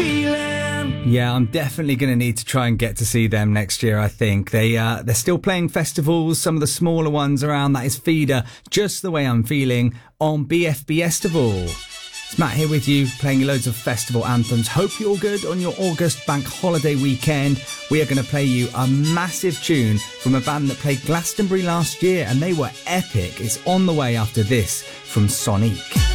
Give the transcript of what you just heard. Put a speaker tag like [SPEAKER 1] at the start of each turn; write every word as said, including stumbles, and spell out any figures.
[SPEAKER 1] feeling.
[SPEAKER 2] Yeah, I'm definitely going to need to try and get to see them next year, I think. They, uh, they're still playing festivals, some of the smaller ones around. That is Feeder, Just the Way I'm Feeling, on B F B Estival. It's Matt here with you, playing you loads of festival anthems. Hope you're all good on your August bank holiday weekend. We are going to play you a massive tune from a band that played Glastonbury last year, and they were epic. It's on the way after this from Sonic.